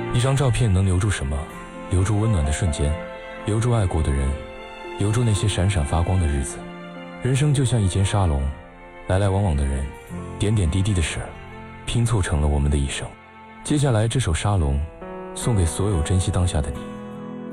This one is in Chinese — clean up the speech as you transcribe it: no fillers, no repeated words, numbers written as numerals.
一张照片能留住什么？留住温暖的瞬间，留住爱过的人，留住那些闪闪发光的日子。人生就像一间沙龙，来来往往的人，点点滴滴的事儿，拼凑成了我们的一生。接下来这首沙龙，送给所有珍惜当下的你。